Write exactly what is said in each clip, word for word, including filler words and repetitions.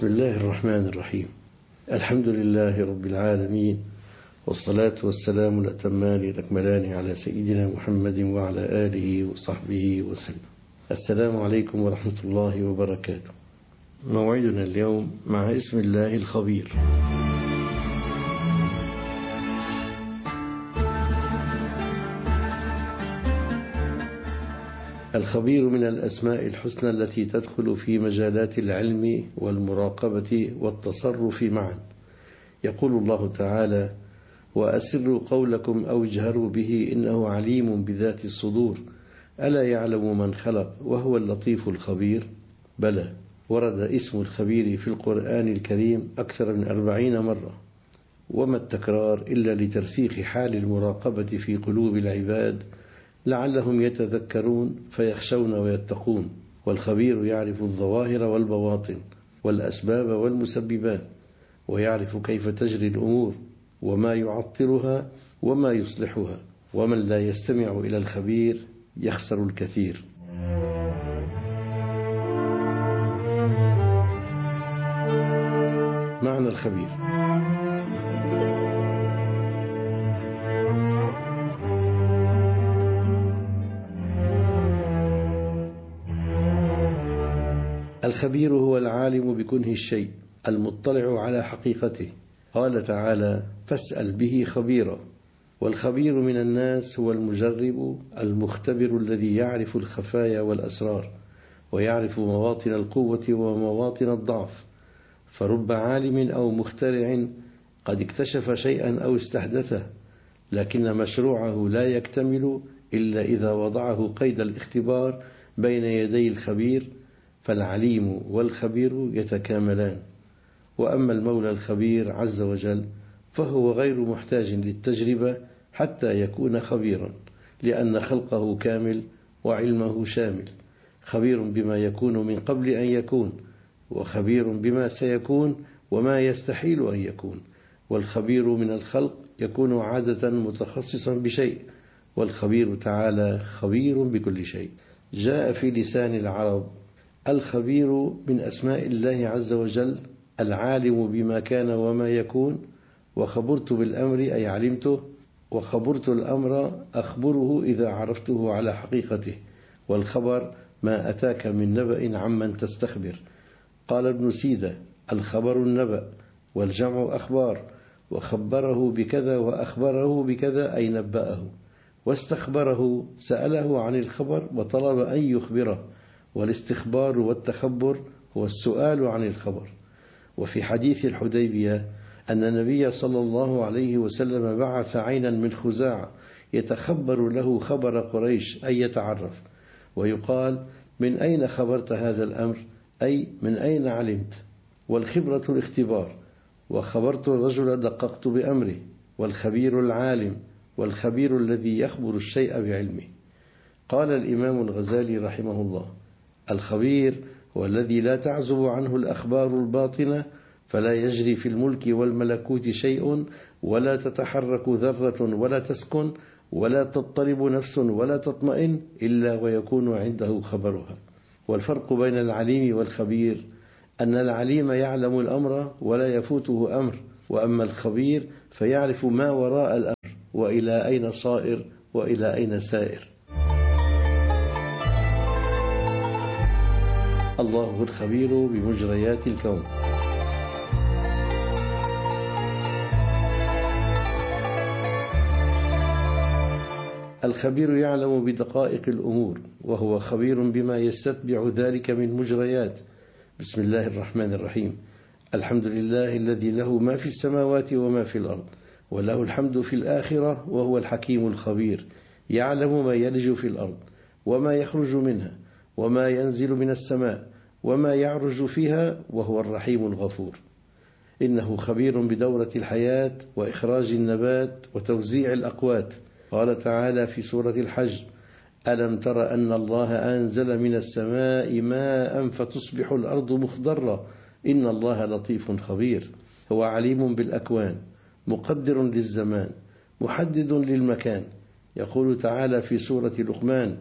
بسم الله الرحمن الرحيم. الحمد لله رب العالمين، والصلاة والسلام الأتمان الأكملان على سيدنا محمد وعلى آله وصحبه وسلم. السلام عليكم ورحمة الله وبركاته. موعدنا اليوم مع اسم الله الخبير. الخبير من الأسماء الحسنى التي تدخل في مجالات العلم والمراقبة والتصرف معا. يقول الله تعالى: وأسروا قولكم أو اجهروا به إنه عليم بذات الصدور ألا يعلم من خلق وهو اللطيف الخبير. بلى، ورد اسم الخبير في القرآن الكريم أكثر من أربعين مرة، وما التكرار إلا لترسيخ حال المراقبة في قلوب العباد لعلهم يتذكرون فيخشون ويتقون. والخبير يعرف الظواهر والبواطن والأسباب والمسببات، ويعرف كيف تجري الأمور وما يعطلها وما يصلحها. ومن لا يستمع إلى الخبير يخسر الكثير. معنى الخبير: الخبير هو العالم بكنه الشيء المطلع على حقيقته. قال تعالى: فاسأل به خبيرا. والخبير من الناس هو المجرب المختبر الذي يعرف الخفايا والأسرار، ويعرف مواطن القوة ومواطن الضعف. فرب عالم أو مخترع قد اكتشف شيئا أو استحدثه، لكن مشروعه لا يكتمل إلا إذا وضعه قيد الاختبار بين يدي الخبير، فالعليم والخبير يتكاملان. وأما المولى الخبير عز وجل فهو غير محتاج للتجربة حتى يكون خبيرا، لأن خلقه كامل وعلمه شامل. خبير بما يكون من قبل أن يكون، وخبير بما سيكون وما يستحيل أن يكون. والخبير من الخلق يكون عادة متخصصا بشيء، والخبير تعالى خبير بكل شيء. جاء في لسان العرب الخبير من أسماء الله عز وجل العالم بما كان وما يكون. وخبرت بالأمر أي علمته، وخبرت الأمر أخبره إذا عرفته على حقيقته. والخبر ما أتاك من نبأ عمن تستخبر. قال ابن سيدة: الخبر النبأ، والجمع أخبار، وخبره بكذا وأخبره بكذا أي نبأه، واستخبره سأله عن الخبر وطلب أن يخبره. والاستخبار والتخبر هو السؤال عن الخبر. وفي حديث الحديبية أن النبي صلى الله عليه وسلم بعث عينا من خزاعة يتخبر له خبر قريش أي يتعرف، ويقال: من أين خبرت هذا الأمر؟ أي من أين علمت؟ والخبرة الاختبار. وخبرت الرجل دققت بأمره. والخبير العالم، والخبير الذي يخبر الشيء بعلمه. قال الإمام الغزالي رحمه الله: الخبير هو الذي لا تعزب عنه الأخبار الباطنة، فلا يجري في الملك والملكوت شيء، ولا تتحرك ذرة ولا تسكن، ولا تضطرب نفس ولا تطمئن إلا ويكون عنده خبرها. والفرق بين العليم والخبير أن العليم يعلم الأمر ولا يفوته أمر، وأما الخبير فيعرف ما وراء الأمر وإلى أين صائر وإلى أين سائر. الله الخبير بمجريات الكون. الخبير يعلم بدقائق الأمور، وهو خبير بما يستتبع ذلك من مجريات. بسم الله الرحمن الرحيم. الحمد لله الذي له ما في السماوات وما في الأرض، وله الحمد في الآخرة، وهو الحكيم الخبير. يعلم ما يلج في الأرض وما يخرج منها، وما ينزل من السماء وما يعرج فيها، وهو الرحيم الغفور. إنه خبير بدورة الحياة وإخراج النبات وتوزيع الأقوات. قال تعالى في سورة الحج: ألم تر أن الله أنزل من السماء ماء فتصبح الأرض مخضرة إن الله لطيف خبير. هو عليم بالأكوان، مقدر للزمان، محدد للمكان. يقول تعالى في سورة لقمان: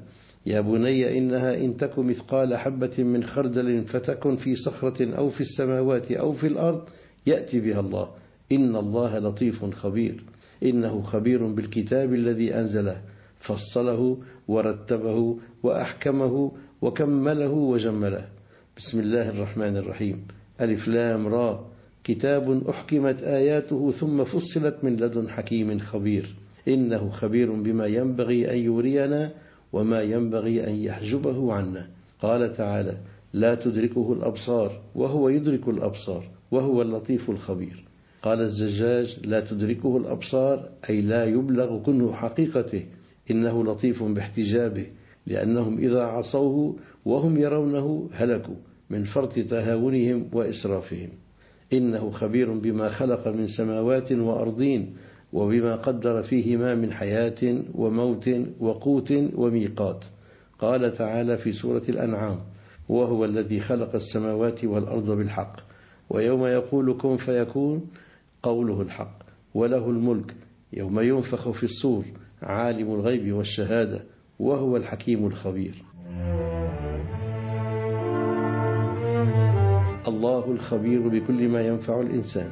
يا بني إنها إن تك مثقال حبة من خردل فتكن في صخرة أو في السماوات أو في الأرض يأتي بها الله إن الله لطيف خبير. إنه خبير بالكتاب الذي أنزله فصله ورتبه وأحكمه وكمله وجمله. بسم الله الرحمن الرحيم. ألف لام را كتاب أحكمت آياته ثم فصلت من لدن حكيم خبير. إنه خبير بما ينبغي أن يرينا وما ينبغي أن يحجبه عنا. قال تعالى لا تدركه الأبصار وهو يدرك الأبصار وهو اللطيف الخبير. قال الزجاج لا تدركه الأبصار أي لا يبلغ كنه حقيقته، إنه لطيف باحتجابه، لأنهم إذا عصوه وهم يرونه هلكوا من فرط تهاونهم وإسرافهم. إنه خبير بما خلق من سماوات وأرضين وبما قدر فيهما من حياة وموت وقوت وميقات. قال تعالى في سورة الأنعام وهو الذي خلق السماوات والأرض بالحق ويوم يقول كن فيكون قوله الحق وله الملك يوم ينفخ في الصور عالم الغيب والشهادة وهو الحكيم الخبير. الله الخبير بكل ما ينفع الإنسان.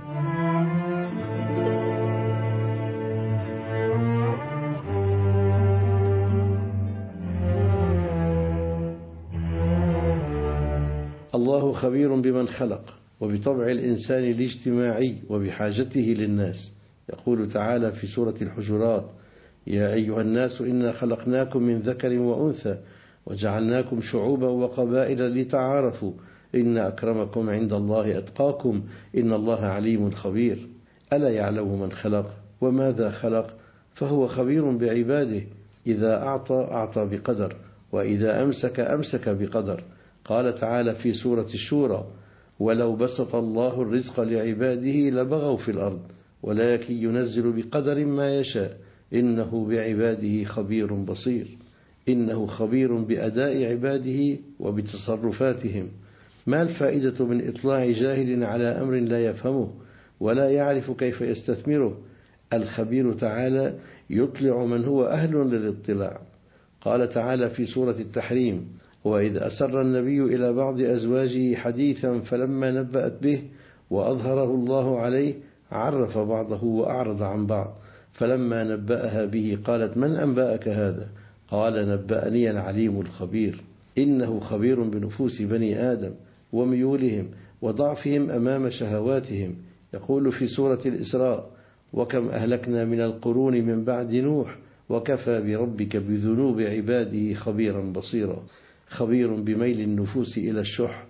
الله خبير بمن خلق وبطبع الإنسان الاجتماعي وبحاجته للناس. يقول تعالى في سورة الحجرات يا أيها الناس إنا خلقناكم من ذكر وأنثى وجعلناكم شعوبا وقبائل لتعارفوا إن أكرمكم عند الله أتقاكم إن الله عليم خبير. ألا يعلم من خلق وماذا خلق فهو خبير بعباده. إذا أعطى أعطى بقدر وإذا أمسك أمسك بقدر. قال تعالى في سورة الشورى ولو بسط الله الرزق لعباده لبغوا في الأرض ولكن ينزل بقدر ما يشاء إنه بعباده خبير بصير. إنه خبير بأداء عباده وبتصرفاتهم. ما الفائدة من إطلاع جاهل على أمر لا يفهمه ولا يعرف كيف يستثمره؟ الخبير تعالى يطلع من هو أهل للاطلاع. قال تعالى في سورة التحريم وإذ أسر النبي إلى بعض أزواجه حديثا فلما نبأت به وأظهره الله عليه عرف بعضه وأعرض عن بعض فلما نبأها به قالت من أنبأك هذا قال نبأني العليم الخبير. إنه خبير بنفوس بني آدم وميولهم وضعفهم أمام شهواتهم. يقول في سورة الإسراء وكم أهلكنا من القرون من بعد نوح وكفى بربك بذنوب عباده خبيرا بصيرا. خبير بميل النفوس إلى الشح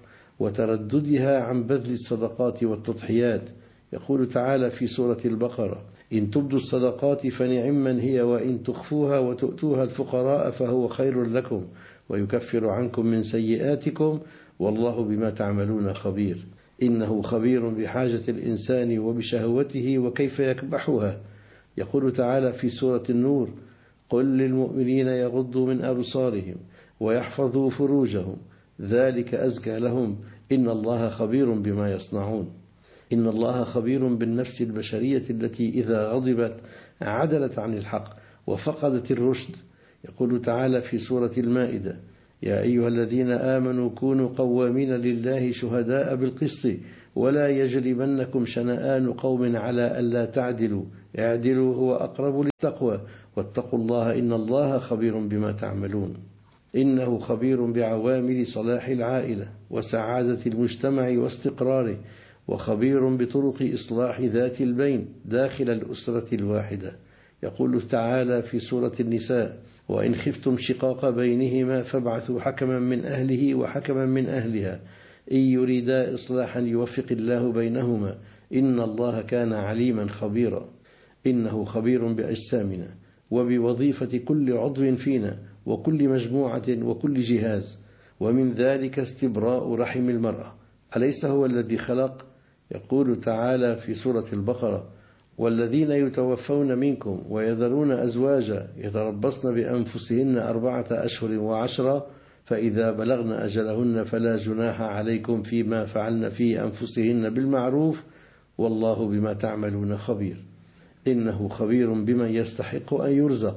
وترددها عن بذل الصدقات والتضحيات. يقول تعالى في سورة البقرة إن تبدوا الصدقات فنعما هي وإن تخفوها وتؤتوها الفقراء فهو خير لكم ويكفر عنكم من سيئاتكم والله بما تعملون خبير. إنه خبير بحاجة الإنسان وبشهوته وكيف يكبحها. يقول تعالى في سورة النور قل للمؤمنين يغضوا من أبصارهم ويحفظوا فروجهم ذلك أزكى لهم إن الله خبير بما يصنعون. إن الله خبير بالنفس البشرية التي إذا غضبت عدلت عن الحق وفقدت الرشد. يقول تعالى في سورة المائدة يا أيها الذين آمنوا كونوا قوامين لله شهداء بالقسط ولا يجرمنكم شنآن قوم على ألا تعدلوا اعدلوا هو أقرب للتقوى واتقوا الله إن الله خبير بما تعملون. إنه خبير بعوامل صلاح العائلة وسعادة المجتمع واستقراره وخبير بطرق إصلاح ذات البين داخل الأسرة الواحدة. يقول تعالى في سورة النساء وإن خفتم شقاق بينهما فابعثوا حكما من أهله وحكما من أهلها إن يريدا إصلاحا يوفق الله بينهما إن الله كان عليما خبيرا. إنه خبير بأجسامنا وبوظيفة كل عضو فينا وكل مجموعة وكل جهاز ومن ذلك استبراء رحم المرأة. أليس هو الذي خلق؟ يقول تعالى في سورة البقرة والذين يتوفون منكم ويذرون أزواجا يتربصن بأنفسهن أربعة أشهر وعشرة فإذا بلغن أجلهن فلا جناح عليكم فيما فعلن في أنفسهن بالمعروف والله بما تعملون خبير. إنه خبير بمن يستحق أن يرزق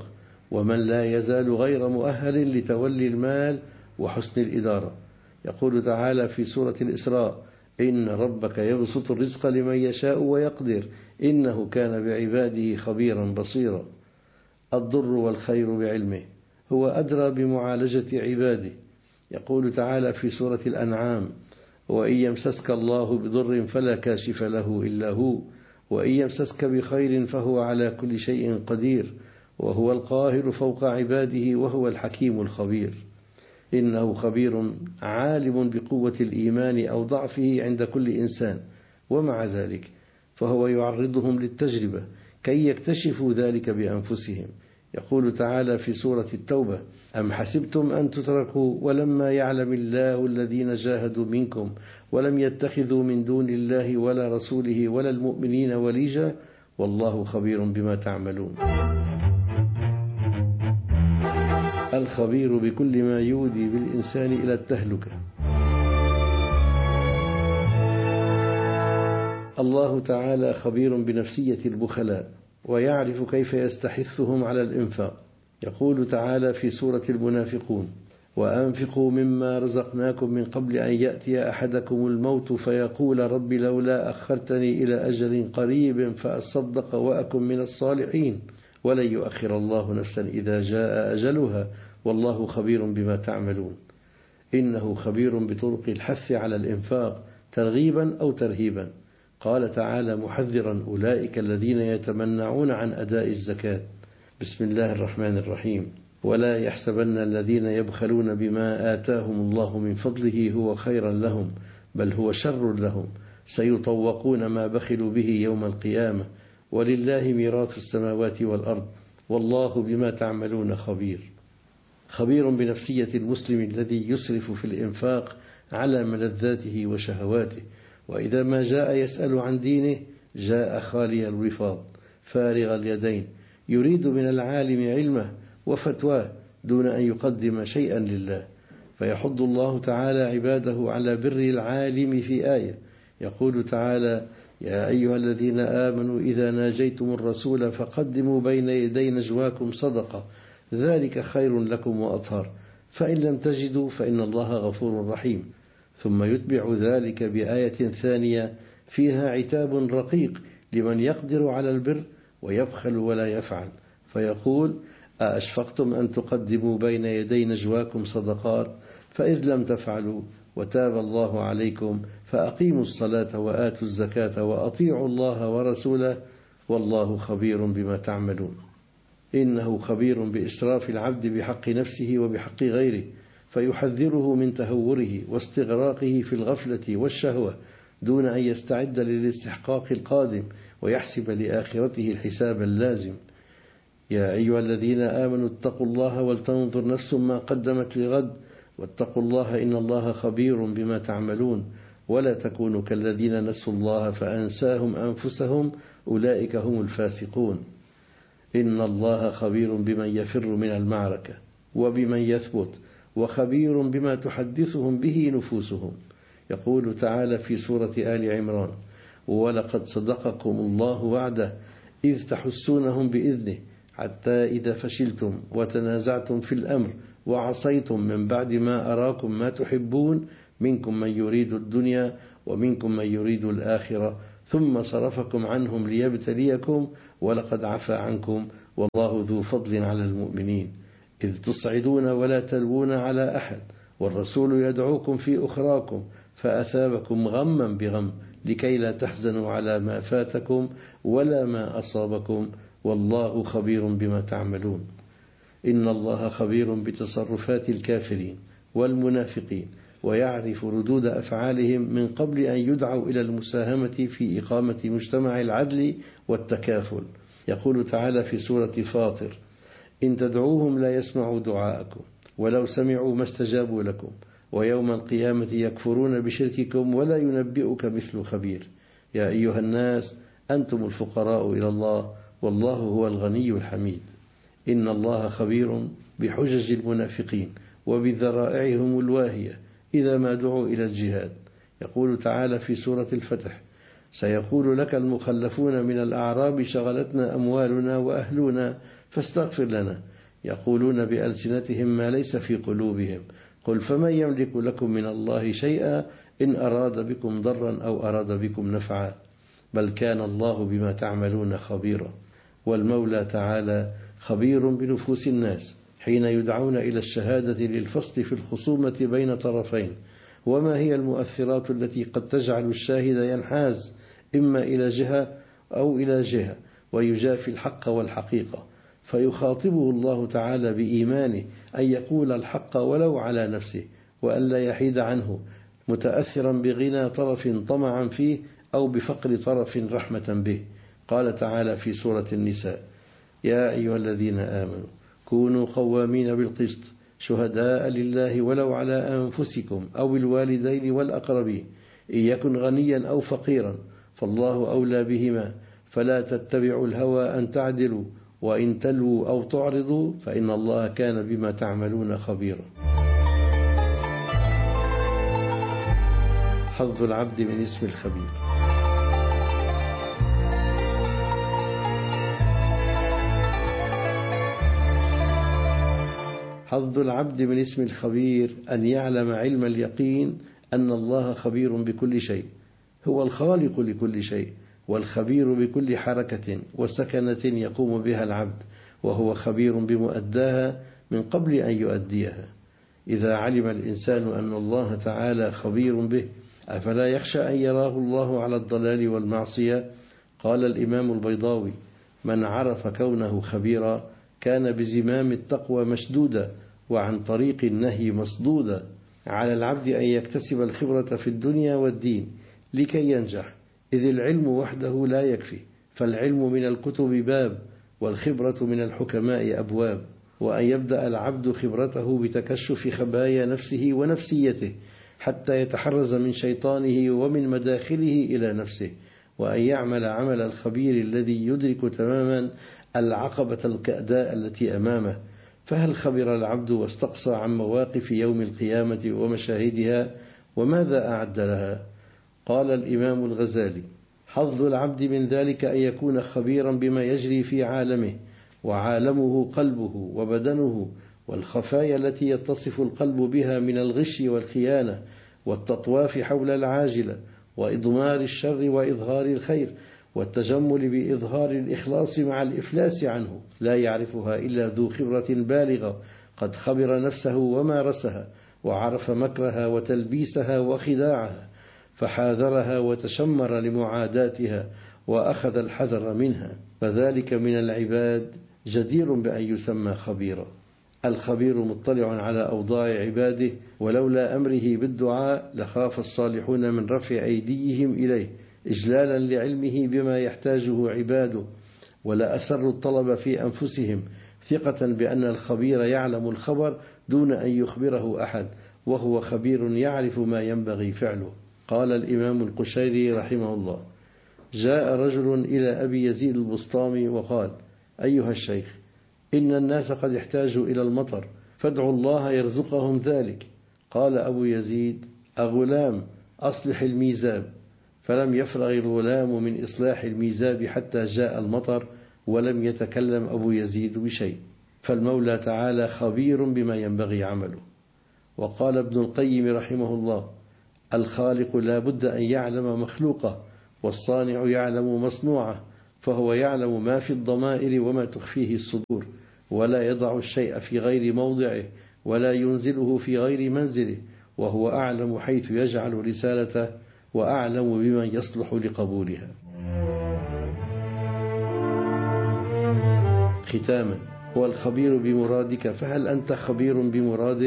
ومن لا يزال غير مؤهل لتولي المال وحسن الإدارة. يقول تعالى في سورة الإسراء: إن ربك يبسط الرزق لمن يشاء ويقدر إنه كان بعباده خبيرا بصيرا. الضر والخير بعلمه، هو أدرى بمعالجة عباده. يقول تعالى في سورة الأنعام: وإن يمسسك الله بضر فلا كاشف له إلا هو وإن يمسسك بخير فهو على كل شيء قدير وهو القاهر فوق عباده وهو الحكيم الخبير. إنه خبير عالم بقوة الإيمان أو ضعفه عند كل إنسان، ومع ذلك فهو يعرضهم للتجربة كي يكتشفوا ذلك بأنفسهم. يقول تعالى في سورة التوبة: أم حسبتم أن تتركوا ولما يعلم الله الذين جاهدوا منكم ولم يتخذوا من دون الله ولا رسوله ولا المؤمنين وليجا والله خبير بما تعملون. الخبير بكل ما يودي بالإنسان إلى التهلكة. الله تعالى خبير بنفسية البخلاء ويعرف كيف يستحثهم على الإنفاق. يقول تعالى في سورة المنافقون: وأنفقوا مما رزقناكم من قبل أن يأتي أحدكم الموت فيقول رب لولا أخرتني إلى أجل قريب فأصدق وأكن من الصالحين ولن يؤخر الله نفسا إذا جاء أجلها والله خبير بما تعملون. إنه خبير بطرق الحث على الإنفاق ترغيبا أو ترهيبا. قال تعالى محذرا أولئك الذين يتمنعون عن أداء الزكاة: بسم الله الرحمن الرحيم: ولا يحسبن الذين يبخلون بما آتاهم الله من فضله هو خيرا لهم بل هو شر لهم سيطوقون ما بخلوا به يوم القيامة ولله ميراث السماوات والأرض والله بما تعملون خبير. خبير بنفسية المسلم الذي يسرف في الإنفاق على ملذاته وشهواته، وإذا ما جاء يسأل عن دينه جاء خالي الوفاض فارغ اليدين يريد من العالم علمه وفتواه دون أن يقدم شيئا لله. فيحض الله تعالى عباده على بر العالم في آية. يقول تعالى: يا أيها الذين آمنوا إذا ناجيتم الرسول فقدموا بين يدي نجواكم صدقة ذلك خير لكم وأطهر فإن لم تجدوا فإن الله غفور رحيم. ثم يتبع ذلك بآية ثانية فيها عتاب رقيق لمن يقدر على البر ويبخل ولا يفعل، فيقول: أأشفقتم أن تقدموا بين يدي نجواكم صدقات فإذ لم تفعلوا وتاب الله عليكم فأقيموا الصلاة وآتوا الزكاة وأطيعوا الله ورسوله والله خبير بما تعملون. إنه خبير بإسراف العبد بحق نفسه وبحق غيره، فيحذره من تهوره واستغراقه في الغفلة والشهوة دون أن يستعد للاستحقاق القادم ويحسب لآخرته الحساب اللازم. يا أيها الذين آمنوا اتقوا الله ولتنظر نفس ما قدمت لغد واتقوا الله إن الله خبير بما تعملون ولا تكونوا كالذين نسوا الله فأنساهم أنفسهم أولئك هم الفاسقون. إن الله خبير بمن يفر من المعركة وبمن يثبت وخبير بما تحدثهم به نفوسهم. يقول تعالى في سورة آل عمران: ولقد صدقكم الله وعده إذ تحسونهم بإذنه حتى إذا فشلتم وتنازعتم في الأمر وعصيتم من بعد ما أراكم ما تحبون منكم من يريد الدنيا ومنكم من يريد الآخرة ثم صرفكم عنهم ليبتليكم ولقد عفا عنكم والله ذو فضل على المؤمنين إذ تصعدون ولا تلوون على أحد والرسول يدعوكم في أخراكم فأثابكم غما بغم لكي لا تحزنوا على ما فاتكم ولا ما أصابكم والله خبير بما تعملون. إن الله خبير بتصرفات الكافرين والمنافقين ويعرف ردود أفعالهم من قبل أن يدعوا إلى المساهمة في إقامة مجتمع العدل والتكافل. يقول تعالى في سورة فاطر: إن تدعوهم لا يسمعوا دعاءكم ولو سمعوا ما استجابوا لكم ويوم القيامة يكفرون بشرككم ولا ينبئك مثل خبير. يا أيها الناس أنتم الفقراء إلى الله والله هو الغني الحميد. إن الله خبير بحجج المنافقين وبذرائعهم الواهية إذا ما دعوا إلى الجهاد. يقول تعالى في سورة الفتح: سيقول لك المخلفون من الأعراب شغلتنا أموالنا وأهلنا فاستغفر لنا يقولون بألسنتهم ما ليس في قلوبهم قل فمن يملك لكم من الله شيئا إن أراد بكم ضرا أو أراد بكم نفعا بل كان الله بما تعملون خبيرا. والمولى تعالى خبير بنفوس الناس حين يدعون إلى الشهادة للفصل في الخصومة بين طرفين، وما هي المؤثرات التي قد تجعل الشاهد ينحاز إما إلى جهة أو إلى جهة ويجافي الحق والحقيقة، فيخاطبه الله تعالى بإيمانه أن يقول الحق ولو على نفسه وألا يحيد عنه، متأثرا بغنى طرف طمعا فيه أو بفقر طرف رحمة به. قال تعالى في سورة النساء: يا أيها الذين آمنوا كونوا قوامين بالقسط شهداء لله ولو على أنفسكم أو الوالدين والأقربين إن يكن غنيا أو فقيرا فالله أولى بهما فلا تتبعوا الهوى أن تعدلوا وإن تلووا أو تعرضوا فإن الله كان بما تعملون خبيرا. حظ العبد من اسم الخبير. حظ العبد من اسم الخبير أن يعلم علم اليقين أن الله خبير بكل شيء، هو الخالق لكل شيء والخبير بكل حركة وسكنة يقوم بها العبد، وهو خبير بمؤداها من قبل أن يؤديها. إذا علم الإنسان أن الله تعالى خبير به أفلا يخشى أن يراه الله على الضلال والمعصية؟ قال الإمام البيضاوي: من عرف كونه خبيرا كان بزمام التقوى مشدودا وعن طريق النهي مصدودا. على العبد أن يكتسب الخبرة في الدنيا والدين لكي ينجح، إذ العلم وحده لا يكفي، فالعلم من الكتب باب والخبرة من الحكماء أبواب، وأن يبدأ العبد خبرته بتكشف خبايا نفسه ونفسيته حتى يتحرز من شيطانه ومن مداخله إلى نفسه، وأن يعمل عمل الخبير الذي يدرك تماما العقبة الكأداء التي أمامه. فهل خبر العبد واستقصى عن مواقف يوم القيامة ومشاهدها وماذا أعد لها؟ قال الإمام الغزالي: حظ العبد من ذلك أن يكون خبيرا بما يجري في عالمه، وعالمه قلبه وبدنه، والخفايا التي يتصف القلب بها من الغش والخيانة والتطواف حول العاجلة وإضمار الشر وإظهار الخير والتجمل بإظهار الإخلاص مع الإفلاس عنه، لا يعرفها إلا ذو خبرة بالغة قد خبر نفسه ومارسها وعرف مكرها وتلبيسها وخداعها فحاذرها وتشمر لمعاداتها وأخذ الحذر منها، فذلك من العباد جدير بأن يسمى خبيرا. الخبير مطلع على أوضاع عباده، ولولا أمره بالدعاء لخاف الصالحون من رفع أيديهم إليه إجلالا لعلمه بما يحتاجه عباده، ولا أسروا الطلب في أنفسهم ثقة بأن الخبير يعلم الخبر دون أن يخبره أحد، وهو خبير يعرف ما ينبغي فعله. قال الإمام القشيري رحمه الله: جاء رجل إلى أبي يزيد البسطامي وقال: أيها الشيخ، إن الناس قد احتاجوا إلى المطر فادعوا الله يرزقهم ذلك. قال أبو يزيد: أغلام أصلح الميزاب. فلم يفرغ الغلام من إصلاح الميزاب حتى جاء المطر، ولم يتكلم أبو يزيد بشيء. فالمولى تعالى خبير بما ينبغي عمله. وقال ابن القيم رحمه الله: الخالق لا بد أن يعلم مخلوقه، والصانع يعلم مصنوعه، فهو يعلم ما في الضمائر وما تخفيه الصدور، ولا يضع الشيء في غير موضعه ولا ينزله في غير منزله، وهو أعلم حيث يجعل رسالته وأعلم بمن يصلح لقبولها. ختاما: هو الخبير بمرادك، فهل أنت خبير بمراده؟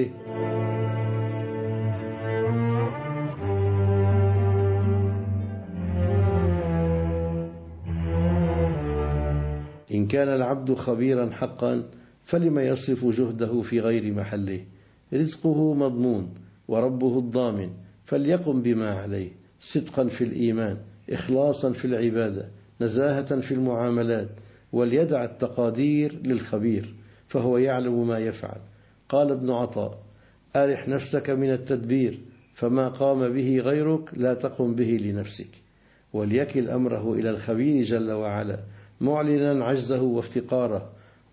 إن كان العبد خبيرا حقا فلما يصرف جهده في غير محله؟ رزقه مضمون وربه الضامن، فليقم بما عليه صدقا في الإيمان، إخلاصا في العبادة، نزاهة في المعاملات، وليدع التقادير للخبير فهو يعلم ما يفعل. قال ابن عطاء: أرح نفسك من التدبير، فما قام به غيرك لا تقم به لنفسك. وليكل أمره إلى الخبير جل وعلا معلنا عجزه وافتقاره،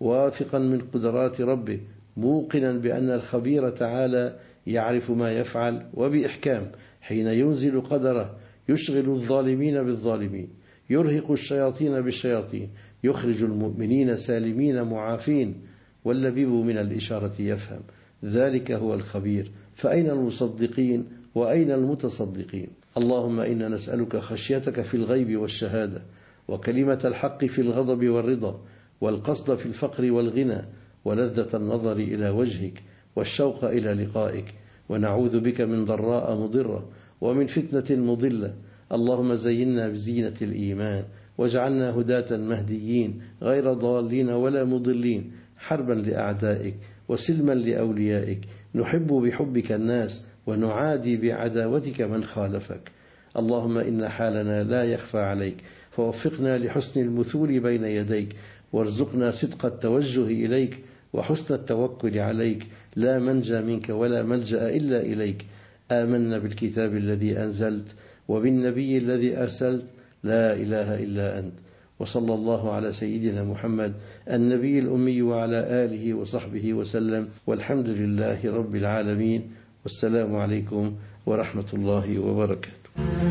واثقا من قدرات ربه، موقنا بأن الخبير تعالى يعرف ما يفعل وبإحكام حين ينزل قدره، يشغل الظالمين بالظالمين، يرهق الشياطين بالشياطين، يخرج المؤمنين سالمين معافين. واللبيب من الإشارة يفهم، ذلك هو الخبير. فأين المصدقين وأين المتصدقين؟ اللهم إنا نسألك خشيتك في الغيب والشهادة، وكلمة الحق في الغضب والرضا، والقصد في الفقر والغنى، ولذة النظر إلى وجهك، والشوق إلى لقائك. ونعوذ بك من ضراء مضرة، ومن فتنة مضلة. اللهم زينا بزينة الإيمان، واجعلنا هداة مهديين غير ضالين ولا مضلين، حربا لأعدائك وسلما لأوليائك. نحب بحبك الناس، ونعادي بعداوتك من خالفك. اللهم إن حالنا لا يخفى عليك، فوفقنا لحسن المثول بين يديك، وارزقنا صدق التوجه إليك وحسن التوكل عليك. لا منجى منك ولا ملجأ إلا إليك. آمنا بالكتاب الذي أنزلت، وبالنبي الذي أرسلت، لا إله إلا أنت. وصلى الله على سيدنا محمد النبي الأمي وعلى آله وصحبه وسلم، والحمد لله رب العالمين. والسلام عليكم ورحمة الله وبركاته.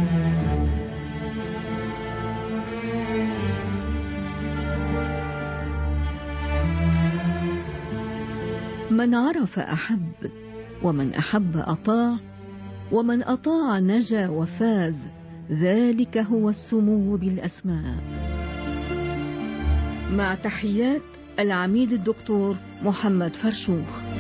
من عرف أحب، ومن أحب أطاع، ومن أطاع نجا وفاز. ذلك هو السمو بالأسماء. مع تحيات العميد الدكتور محمد فرشوخ.